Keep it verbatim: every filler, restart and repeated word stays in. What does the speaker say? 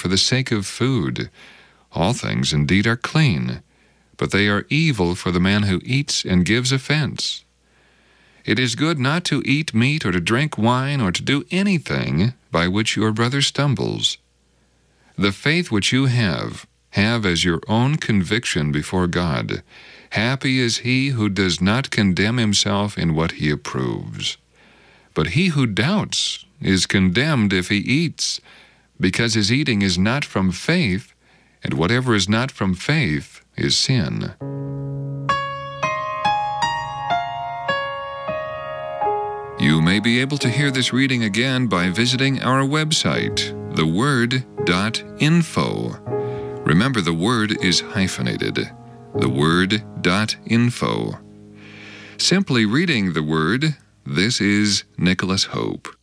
for the sake of food. All things indeed are clean, but they are evil for the man who eats and gives offense. It is good not to eat meat or to drink wine or to do anything by which your brother stumbles. The faith which you have, have as your own conviction before God. Happy is he who does not condemn himself in what he approves. But he who doubts is condemned if he eats, because his eating is not from faith, and whatever is not from faith is sin. You may be able to hear this reading again by visiting our website, the word dot info. Remember, the word is hyphenated, the word dot info. Simply reading the word, this is Nicholas Hope.